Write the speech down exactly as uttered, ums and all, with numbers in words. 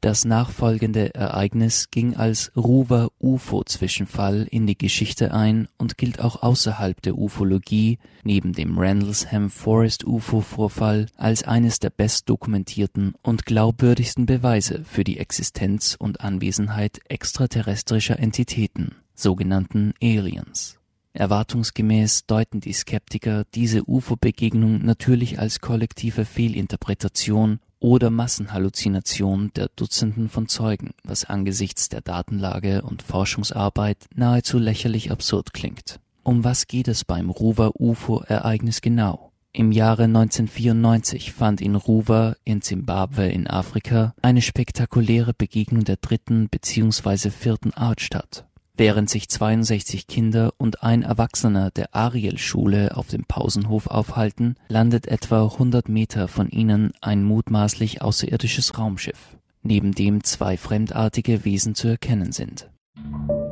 Das nachfolgende Ereignis ging als Ruwer-U F O-Zwischenfall in die Geschichte ein und gilt auch außerhalb der Ufologie, neben dem Rendlesham Forest U F O-Vorfall, als eines der bestdokumentierten und glaubwürdigsten Beweise für die Existenz und Anwesenheit extraterrestrischer Entitäten, sogenannten Aliens. Erwartungsgemäß deuten die Skeptiker diese U F O-Begegnung natürlich als kollektive Fehlinterpretation oder Massenhalluzination der Dutzenden von Zeugen, was angesichts der Datenlage und Forschungsarbeit nahezu lächerlich absurd klingt. Um was geht es beim Ruwer-U F O-Ereignis genau? Im Jahre neunzehnhundertvierundneunzig fand in Ruwer in Simbabwe in Afrika eine spektakuläre Begegnung der dritten bzw. vierten Art statt. Während sich zweiundsechzig Kinder und ein Erwachsener der Ariel-Schule auf dem Pausenhof aufhalten, landet etwa hundert Meter von ihnen ein mutmaßlich außerirdisches Raumschiff, neben dem zwei fremdartige Wesen zu erkennen sind.